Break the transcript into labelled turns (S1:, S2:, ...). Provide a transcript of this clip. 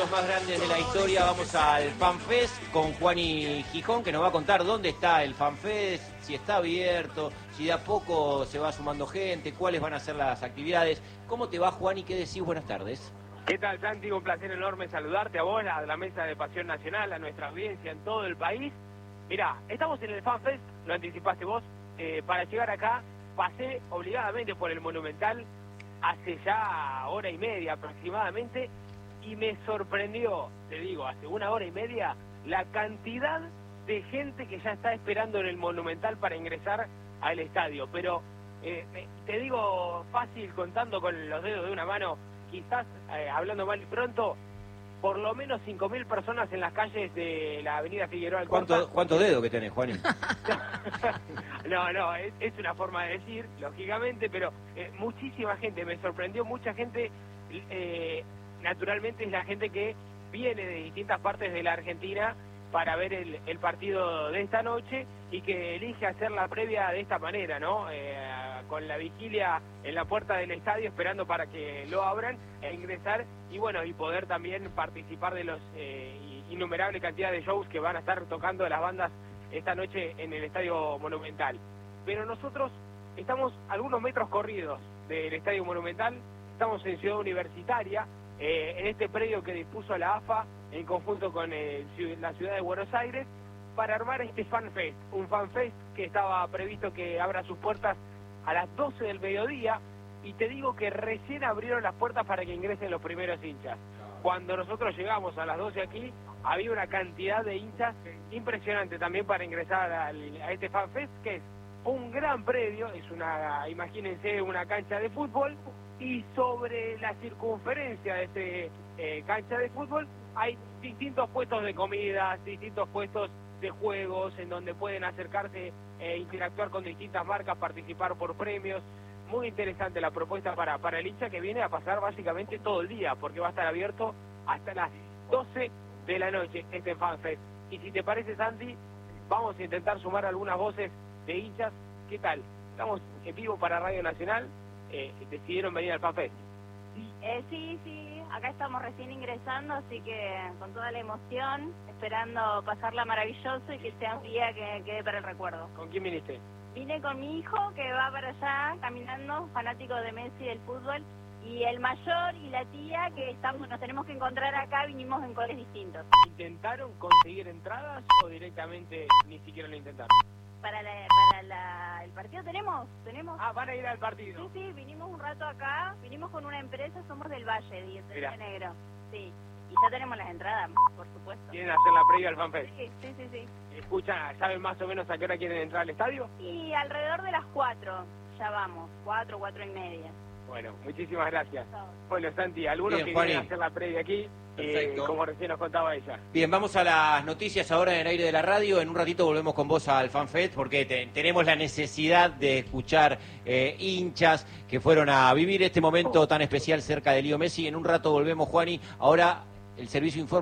S1: más grandes de la historia. Vamos al FanFest con Juani Gijón, que nos va a contar dónde está el FanFest, si está abierto, si de a poco se va sumando gente, cuáles van a ser las actividades. ¿Cómo te va, Juani? ¿Qué decís? Buenas tardes.
S2: ¿Qué tal, Santi? Un placer enorme saludarte a vos, a la mesa de Pasión Nacional, a nuestra audiencia en todo el país. Mirá, estamos en el FanFest, lo anticipaste vos. Para llegar acá, pasé obligadamente por el Monumental hace ya hora y media aproximadamente, y me sorprendió, te digo, hace una hora y media, la cantidad de gente que ya está esperando en el Monumental para ingresar al estadio. Pero te digo fácil, contando con los dedos de una mano, quizás hablando mal y pronto, por lo menos 5.000 personas en las calles de la avenida Figueroa Alcorta.
S1: ¿Cuántos dedos que tenés, Juani?
S2: No, es una forma de decir, lógicamente, pero muchísima gente, me sorprendió, mucha gente. Naturalmente es la gente que viene de distintas partes de la Argentina para ver el partido de esta noche y que elige hacer la previa de esta manera, ¿no? Con la vigilia en la puerta del estadio, esperando para que lo abran e ingresar y bueno, y poder también participar de los innumerable cantidad de shows que van a estar tocando las bandas esta noche en el Estadio Monumental. Pero nosotros estamos algunos metros corridos del Estadio Monumental, estamos en Ciudad Universitaria, en este predio que dispuso la AFA en conjunto con la ciudad de Buenos Aires para armar este FanFest, un FanFest que estaba previsto que abra sus puertas a las 12 del mediodía, y te digo que recién abrieron las puertas para que ingresen los primeros hinchas. Cuando nosotros llegamos a las 12 aquí, había una cantidad de hinchas impresionante también para ingresar a este FanFest, que es un gran predio, es imagínense, una cancha de fútbol, y sobre la circunferencia de este cancha de fútbol hay distintos puestos de comidas, distintos puestos de juegos en donde pueden acercarse e interactuar con distintas marcas, participar por premios. Muy interesante la propuesta para el hincha, que viene a pasar básicamente todo el día, porque va a estar abierto hasta las 12 de la noche este FanFest. Y si te parece, Santi, vamos a intentar sumar algunas voces de hinchas. ¿Qué tal? Estamos en vivo para Radio Nacional. Decidieron venir al FanFest.
S3: Sí, acá estamos recién ingresando, así que con toda la emoción, esperando pasarla maravilloso y que sea un día que quede para el recuerdo.
S2: ¿Con quién viniste?
S3: Vine con mi hijo, que va para allá caminando, fanático de Messi, del fútbol, y el mayor y la tía, que nos tenemos que encontrar acá, vinimos en coles distintos.
S2: ¿Intentaron conseguir entradas o directamente ni siquiera lo intentaron?
S3: Para el partido tenemos.
S2: Ah, van a ir al partido.
S3: Sí, vinimos un rato acá, vinimos con una empresa, somos del Valle, de Río Negro. Sí, y ya tenemos las entradas, por supuesto.
S2: ¿Quieren hacer la previa al FanFest?
S3: Sí.
S2: Escuchan, ¿saben más o menos a qué hora quieren entrar al estadio?
S3: Y alrededor de las 4, ya vamos, 4 y media.
S2: Bueno, muchísimas gracias. Bueno, Santi, algunos
S1: Bien,
S2: que
S1: Juani,
S2: quieren hacer la previa aquí, como recién nos contaba ella.
S1: Bien, vamos a las noticias ahora en el aire de la radio. En un ratito volvemos con vos al FanFest porque tenemos la necesidad de escuchar hinchas que fueron a vivir este momento tan especial cerca de Leo Messi. En un rato volvemos, Juani. Ahora el servicio informa.